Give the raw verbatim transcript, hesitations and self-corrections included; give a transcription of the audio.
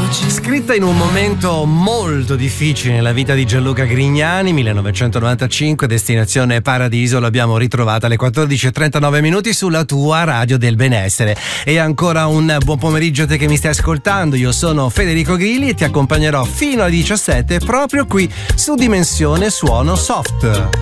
Scritta in un momento molto difficile nella vita di Gianluca Grignani, millenovecentonovantacinque, Destinazione Paradiso, l'abbiamo ritrovata alle quattordici e trentanove minuti sulla tua radio del benessere. E ancora un buon pomeriggio a te che mi stai ascoltando. Io sono Federico Grilli e ti accompagnerò fino alle diciassette proprio qui su Dimensione Suono Soft.